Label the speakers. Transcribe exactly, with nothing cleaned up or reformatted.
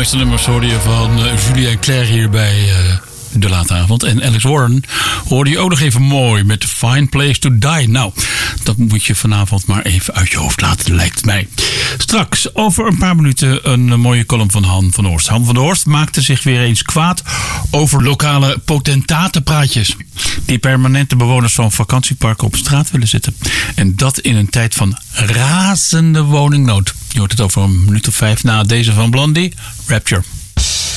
Speaker 1: mooiste nummers hoorde je van uh, Julien Clerc hier bij uh, De Late Avond. En Alex Warren hoorde je ook nog even mooi met Fine Place to Die. Nou, dat moet je vanavond maar even uit je hoofd laten, lijkt mij. Straks, over een paar minuten, een mooie column van Han van der Horst. Han van der Horst maakte zich weer eens kwaad over lokale potentatenpraatjes die permanente bewoners van vakantieparken op straat willen zitten. En dat in een tijd van razende woningnood. Je hoort het over een minuut of vijf na deze van Blondie, Rapture.